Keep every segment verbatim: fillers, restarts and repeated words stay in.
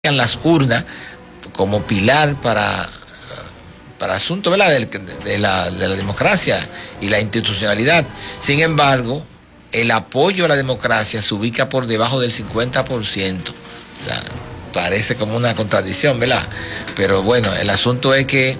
las urnas como pilar para, para asuntos, ¿verdad?, de, de, la, de la democracia y la institucionalidad. Sin embargo, el apoyo a la democracia se ubica por debajo del cincuenta por ciento. O sea, parece como una contradicción, ¿verdad? Pero bueno, el asunto es que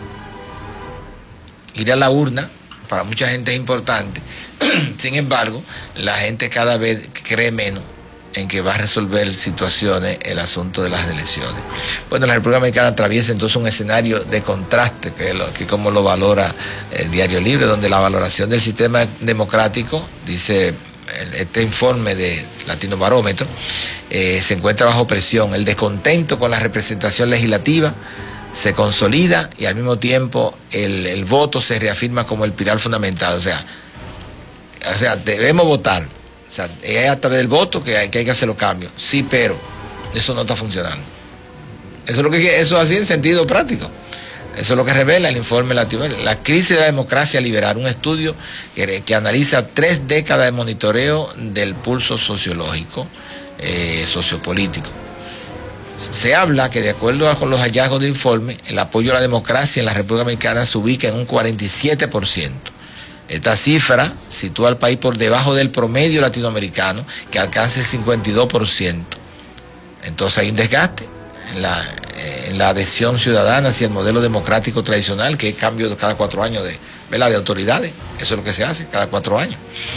ir a la urna para mucha gente es importante. Sin embargo, la gente cada vez cree menos en que va a resolver situaciones el asunto de las elecciones. Bueno, la República Dominicana atraviesa entonces un escenario de contraste, que es lo, que como lo valora el Diario Libre, donde la valoración del sistema democrático, dice este informe de Latino Barómetro, eh, se encuentra bajo presión. El descontento con la representación legislativa se consolida y al mismo tiempo el, el voto se reafirma como el pilar fundamental. O sea, o sea, debemos votar. O sea, es a través del voto que hay, que hay que hacer los cambios. Sí, pero eso no está funcionando. Eso es lo que eso así en sentido práctico. Eso es lo que revela el informe latino. La crisis de la democracia liberal, un estudio que, que analiza tres décadas de monitoreo del pulso sociológico, eh, sociopolítico. Se habla que de acuerdo con los hallazgos del informe, el apoyo a la democracia en la República Dominicana se ubica en un cuarenta y siete por ciento. Esta cifra sitúa al país por debajo del promedio latinoamericano, que alcanza el cincuenta y dos por ciento. Entonces hay un desgaste en la, en la adhesión ciudadana hacia el modelo democrático tradicional, que es cambio cada cuatro años de, ¿verdad?, de autoridades. Eso es lo que se hace cada cuatro años.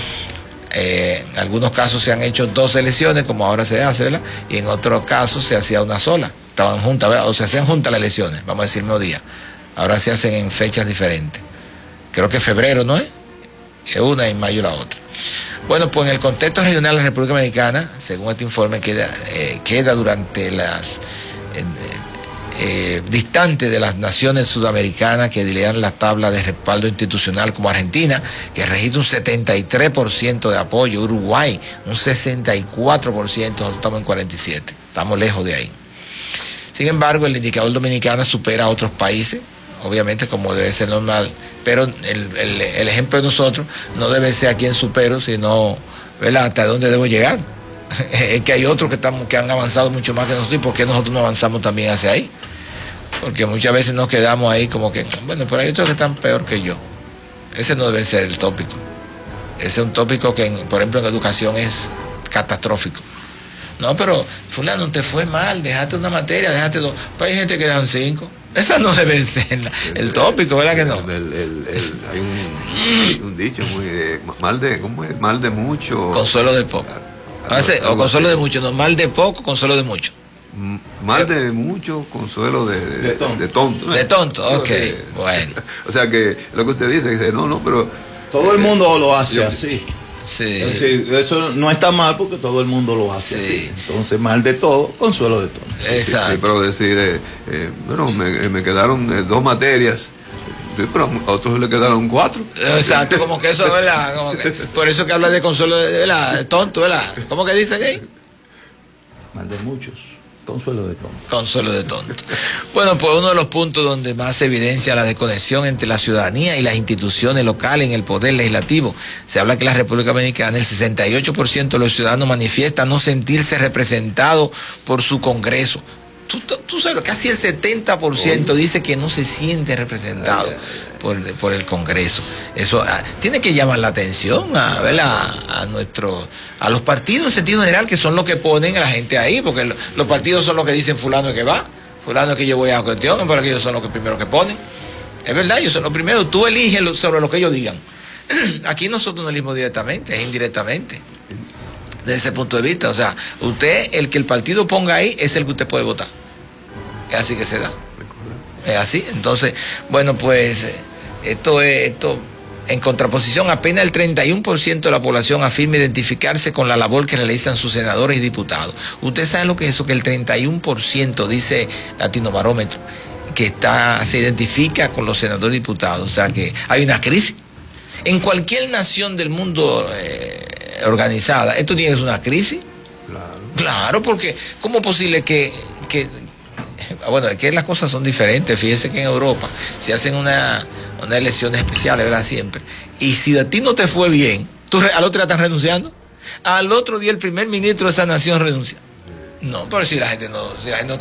Eh, en algunos casos se han hecho dos elecciones, como ahora se hace, ¿verdad?, y en otros casos se hacía una sola. Estaban juntas, ¿verdad?, o se hacían juntas las elecciones, vamos a decir, el mismo día. Ahora se hacen en fechas diferentes. Creo que febrero, ¿no es? Es una y en mayo la otra. Bueno, pues en el contexto regional de la República Dominicana, según este informe, queda, eh, queda durante las eh, eh, distantes de las naciones sudamericanas que lideran la tabla de respaldo institucional, como Argentina, que registra un setenta y tres por ciento de apoyo, Uruguay un sesenta y cuatro por ciento, nosotros estamos en cuarenta y siete por ciento, estamos lejos de ahí. Sin embargo, el indicador dominicano supera a otros países, obviamente, como debe ser normal, pero el, el, el ejemplo de nosotros no debe ser a quién supero, sino, ¿verdad?, hasta dónde debo llegar. Es que hay otros que, estamos, que han avanzado mucho más que nosotros, y ¿por qué nosotros no avanzamos también hacia ahí? Porque muchas veces nos quedamos ahí como que, bueno, pero hay otros que están peor que yo. Ese no debe ser el tópico. Ese es un tópico que, en, por ejemplo, en educación es catastrófico. No, pero fulano, te fue mal, dejaste una materia, dejaste dos. Pero hay gente que dan cinco. Esa no debe ser la, el, el tópico, ¿verdad que no? El, el, el, el, hay un, un dicho muy eh, mal de ¿cómo es? Mal de mucho, consuelo de poco. A, a, a, o consuelo de mucho, no, mal de poco, consuelo de mucho. Mal de mucho, consuelo de, de, de tonto. De tonto, de tonto, ok, que, bueno. O sea que lo que usted dice, dice, no, no, pero todo el mundo lo hace yo, así. Sí. Es decir, eso no está mal porque todo el mundo lo hace. Sí. Así. Entonces, mal de todo, consuelo de todo. Exacto. Sí, sí, pero decir, eh, eh, bueno, me, me quedaron eh, dos materias, sí, pero a otros le quedaron cuatro. Exacto, como que eso, ¿verdad? Como que, por eso que habla de consuelo, ¿verdad? Tonto, ¿verdad? ¿Cómo que dice ahí? Mal de muchos. Consuelo de tonto. Consuelo de tonto. Bueno, pues uno de los puntos donde más se evidencia la desconexión entre la ciudadanía y las instituciones locales en el poder legislativo. Se habla que en la República Dominicana el sesenta y ocho por ciento de los ciudadanos manifiestan no sentirse representados por su Congreso. Tú, tú sabes, casi el setenta por ciento dice que no se siente representado por, por el Congreso. Eso ah, tiene que llamar la atención a, a, a, nuestro, a los partidos en sentido general, que son los que ponen a la gente ahí, porque lo, los partidos son los que dicen fulano que va, fulano que yo voy a la cuestión, pero ellos son los que primero que ponen. Es verdad, ellos son los primeros, tú eliges sobre lo que ellos digan. Aquí nosotros no elegimos directamente, es indirectamente. Desde ese punto de vista, o sea, usted, el que el partido ponga ahí, es el que usted puede votar. Es así que se da. Es así. Entonces, bueno, pues esto es, esto, en contraposición, apenas el treinta y uno por ciento de la población afirma identificarse con la labor que realizan sus senadores y diputados. Usted sabe lo que es eso, que el treinta y uno por ciento dice Latino Barómetro, que está, se identifica con los senadores y diputados. O sea que hay una crisis. En cualquier nación del mundo eh, organizada, esto tiene que ser una crisis. Claro. Claro, porque ¿cómo es posible que, que bueno, es que las cosas son diferentes? Fíjese que en Europa se hacen una, unas elecciones especiales, ¿verdad? Siempre. Y si a ti no te fue bien, tú al otro día estás renunciando. Al otro día el primer ministro de esa nación renuncia. No, pero si la gente no, si la gente no